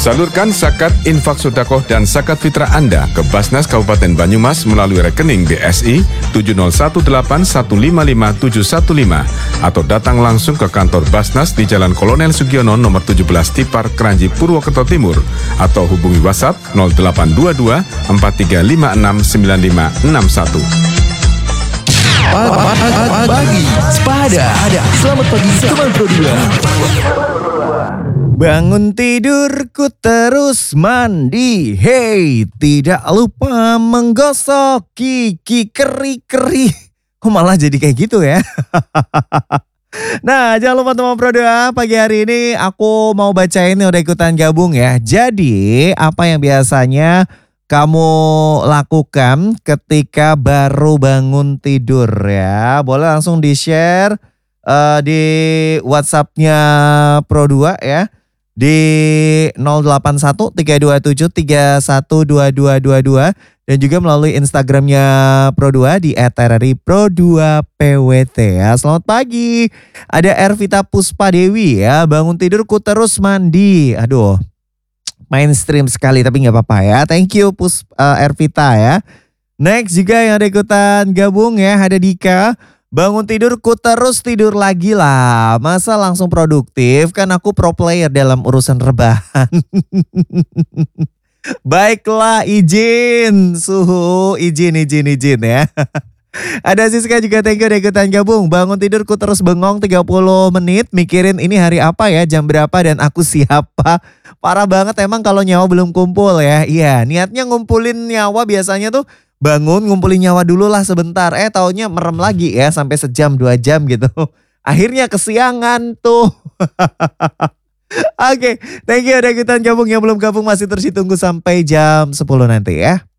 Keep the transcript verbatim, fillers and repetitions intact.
Salurkan zakat, infak sedekah dan zakat fitrah Anda ke Basnas Kabupaten Banyumas melalui rekening B S I tujuh nol satu delapan satu lima lima tujuh satu lima atau datang langsung ke kantor Basnas di Jalan Kolonel Sugiono nomor tujuh belas Tipar, Kranji, Purwokerto Timur atau hubungi WhatsApp nol delapan dua dua empat tiga lima enam sembilan lima enam satu. Pagi Sepada. Selamat pagi teman Pro dua. Bangun tidurku terus mandi, hey, tidak lupa menggosok gigi keri-keri. Kok malah jadi kayak gitu ya? Nah, jangan lupa teman Pro dua, pagi hari ini aku mau bacain nih, udah ikutan gabung ya. Jadi, apa yang biasanya kamu lakukan ketika baru bangun tidur ya? Boleh langsung di-share uh, di WhatsApp-nya Pro dua ya. Di nol delapan satu tiga dua tujuh tiga satu dua dua dua dua dan juga melalui Instagramnya Pro dua di et r r i pro dua p w t ya. Selamat pagi. Ada Ervita Puspa Dewi ya, bangun tidurku terus mandi. Aduh, mainstream sekali tapi gak apa-apa ya. Thank you Pus uh, Ervita ya. Next juga yang ada ikutan gabung ya, ada Dika. Bangun tidurku terus tidur lagi lah. Masa langsung produktif? Kan aku pro player dalam urusan rebahan. Baiklah, izin suhu, izin, izin, izin ya. Ada Siska juga, thank you udah ikutan gabung. Bangun tidurku terus bengong tiga puluh menit. Mikirin ini hari apa ya, jam berapa dan aku siapa. Parah banget emang kalau nyawa belum kumpul ya. Iya, niatnya ngumpulin nyawa biasanya tuh bangun ngumpulin nyawa dulu lah sebentar. Eh taunya merem lagi ya sampai sejam dua jam gitu. Akhirnya kesiangan tuh. Oke, okay, thank you udah ikutan gabung. Yang belum gabung masih terus ditunggu sampai jam sepuluh nanti ya.